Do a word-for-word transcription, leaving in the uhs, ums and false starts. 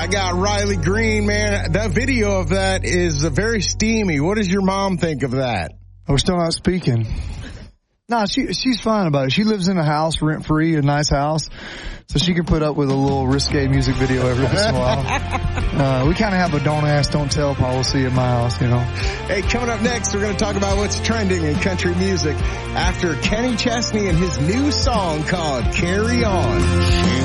I got Riley Green, man. That video of that is very steamy. What does your mom think of that? We're still not speaking. No, she she's fine about it. She lives in a house, rent free, a nice house, so she can put up with a little risque music video every once in a while. Uh, we kind of have a don't ask, don't tell policy at my house, you know. Hey, coming up next, we're going to talk about what's trending in country music after Kenny Chesney and his new song called Carry On.